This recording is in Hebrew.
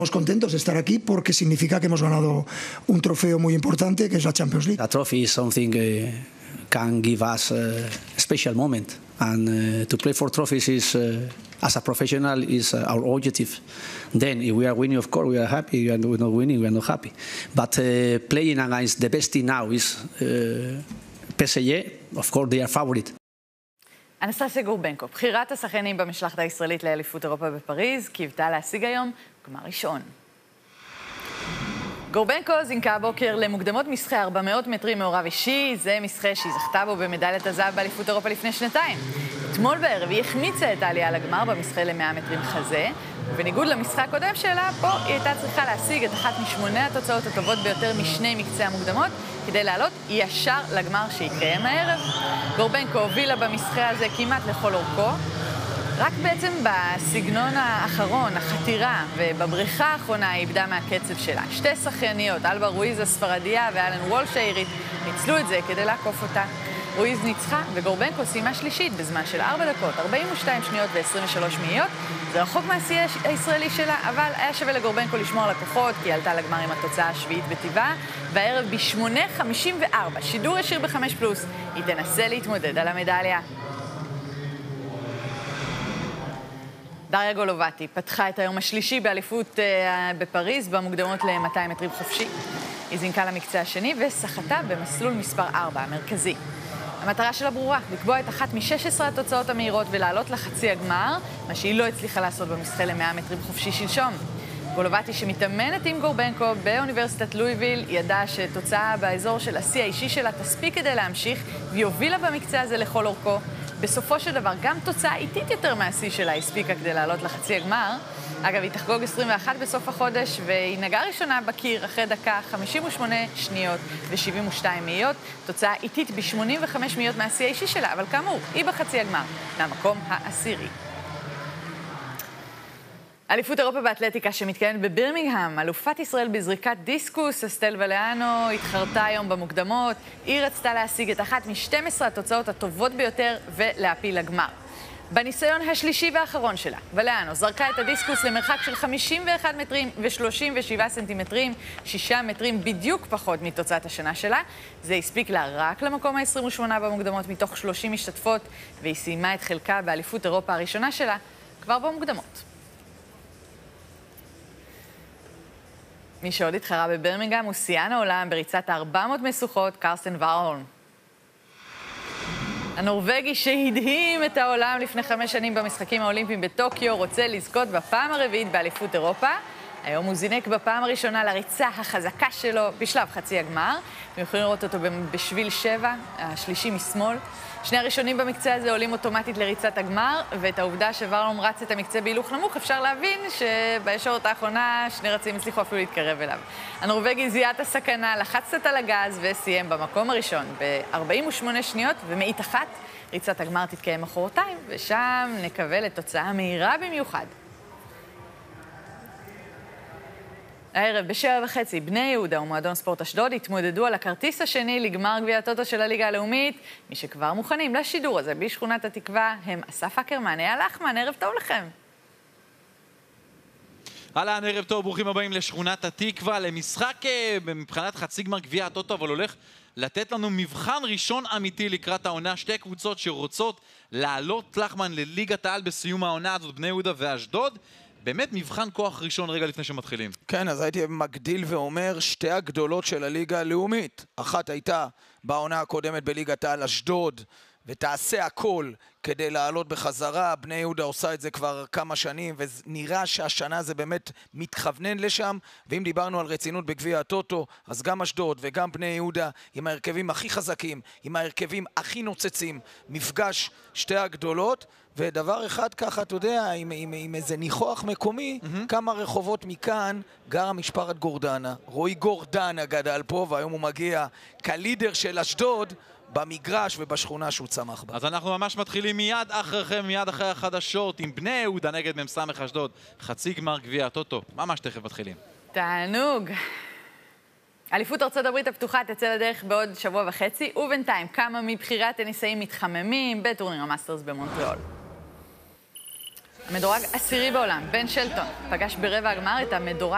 Estamos contentos de estar aquí porque significa que hemos ganado un trofeo muy importante, que es la Champions League. A trophy is something can give us a special moment, and to play for trophies is, as a professional, is our objective. Then, if we are winning, of course, we are happy. If we are not winning, we are not happy. But playing against the best team now is PSG. Of course, they are favorite. אנסטסיה גורבנקו, בחירת השחקנים במשלחת הישראלית לאליפות אירופה בפריז, קיוותה להשיג היום גמר ראשון. גורבנקו זינקה הבוקר למוקדמות משחה 400 מטרים מעורב אישי, זה משחה שהיא זכתה בו במדליית הזהב באליפות אירופה לפני שנתיים. אתמול בערב היא החמיצה את העלייה לגמר במשחה ל-100 מטרים חזה, ובניגוד למשחק הקודם שלה, פה היא הייתה צריכה להשיג את אחת משמונה התוצאות הטובות ביותר משני מקצה המוקדמות, כדי לעלות ישר לגמר שיקיים הערב. גורבנקו הובילה במשחה הזה כמעט לכל אורכו, רק בעצם בסגנון האחרון, החתירה, ובבריחה האחרונה היא איבדה מהקצב שלה. שתי שחייניות, אלבה רואיז הספרדיה ואלן וולש האירית, ניצלו את זה כדי לעקוף אותה. רואיז ניצחה וגורבנקו סיימה שלישית בזמן של 4 דקות, 42 שניות ו-23 מאיות. זה רחוק מהשיא הישראלי שלה, אבל היה שווה לגורבנקו לשמור על הכוחות, כי היא עלתה לגמר עם התוצאה השביעית בטבעה, והערב ב-8:54, שידור ישיר ב-5+, היא תנסה להתמודד על המדליה. דריה גולובטי פתחה את היום השלישי באליפות בפריז במוקדמות ל-200 מטרים חופשי. היא זינקה למקצה השני ושחתה במסלול מספר 4, המרכזי. המטרה שלה ברורה, לקבוע את אחת מ-16 התוצאות המהירות ולעלות לחצי הגמר, מה שהיא לא הצליחה לעשות במשחה ל-100 מטרים חופשי שלשום. גולובטי שמתאמנת עם גורבנקו באוניברסיטת לואיביל, ידעה שתוצאה באזור של השיא האישי שלה תספיק כדי להמשיך, והיא הובילה במקצה הזה לכל אורכו. בסופו של דבר, גם תוצאה איטית יותר מהשיא שלה הספיקה כדי לעלות לחצי הגמר. אגב, היא תחגוג 21 בסוף החודש, והיא נגעה ראשונה בקיר אחרי דקה 58 שניות ו-72 מאיות. תוצאה איטית ב-85 מאיות מהשיא האישי שלה, אבל כאמור, היא בחצי הגמר, מהמקום העשירי. אליפות אירופה באתלטיקה שמתקיימת בבירמינגהאם, אלופת ישראל בזריקת דיסקוס, אסטל ולאנו, התחרתה היום במוקדמות. היא רצתה להשיג את אחת מ-12 התוצאות הטובות ביותר ולהפיל לגמר. בניסיון השלישי והאחרון שלה, ולאנו זרקה את הדיסקוס למרחק של 51 מטרים ו-37 סנטימטרים, 6 מטרים בדיוק פחות מתוצאת השנה שלה. זה הספיק לה רק למקום ה-28 במוקדמות מתוך 30 משתתפות, והיא סיימה את חלקה באליפות אירופה הראשונה שלה כבר במוקדמות. מי שעוד התחרה בבירמינגהאם הוא שיאן העולם בריצת 400 משוכות, קרסטן ורהולם. הנורווגי שהדהים את העולם לפני 5 שנים במשחקים האולימפיים בטוקיו רוצה לזכות בפעם הרביעית באליפות אירופה. היום הוא זינק בפעם הראשונה לריצה החזקה שלו בשלב חצי הגמר. אתם יכולים לראות אותו בשביל 7, השלישי משמאל. שני הראשונים במקצה הזה עולים אוטומטית לריצת הגמר, ואת העובדה שוורהולם רץ את המקצה בהילוך נמוך, אפשר להבין שבישורת האחרונה שני רצים הצליחו אפילו להתקרב אליו. הנורווגי זיהה את הסכנה, לחץ קצת על הגז וסיים במקום הראשון ב-48 שניות ומאית אחת. ריצת הגמר תתקיים מחרתיים, ושם נקווה לתוצאה מהירה במיוחד. הערב ב7:30 בני יהודה ומועדון ספורט אשדוד התמודדו על הכרטיס השני לגמר גביע הטוטו של הליגה הלאומית. מי שכבר מוכנים לשידור הזה בשכונת התקווה הם אסף אקרמן, אייל לחמן, ערב טוב לכם. אהלן, ערב טוב, ברוכים הבאים לשכונת התקווה, למשחק מבחינת חצי גמר גביע הטוטו, אבל הולך לתת לנו מבחן ראשון אמיתי לקראת העונה. שתי קבוצות שרוצות לעלות לחמן לליגת העל בסיום העונה הזאת, בני יהודה ואשדוד. באמת מבחן כוח ראשון רגע לפני שמתחילים. כן, אז הייתי מגדיל ואומר שתי הגדולות של הליגה הלאומית. אחת הייתה בעונה הקודמת בליגת העל אשדוד, ותעשה הכל כדי לעלות בחזרה. בני יהודה עושה את זה כבר כמה שנים, ונראה שהשנה זה באמת מתכוונן לשם. ואם דיברנו על רצינות בגביע הטוטו, אז גם אשדוד וגם בני יהודה עם ההרכבים הכי חזקים, עם ההרכבים הכי נוצצים, מפגש שתי הגדולות. ודבר אחד ככה, אתה יודע, עם איזה ניחוח מקומי, כמה רחובות מכאן גרה משפחת גורדנה. רועי גורדנה גדל פה, והיום הוא מגיע כלידר של אשדוד במגרש ובשכונה שהוא צמח בה. אז אנחנו ממש מתחילים מיד אחריכם, מיד אחרי החדשות, עם בני יהודה נגד מ"ס אשדוד. חצי גמר גביע הטוטו. ממש תכף מתחילים. תענוג. אליפות ארצות הברית הפתוחה תצא לדרך בעוד שבוע וחצי, ובינתיים כמה מבחירי הטניסאים מתחממים בטורניר המאסטרס במונטריאול. המדורג עשירי בעולם, בן שלטון, פגש ברבע הגמר את המדורג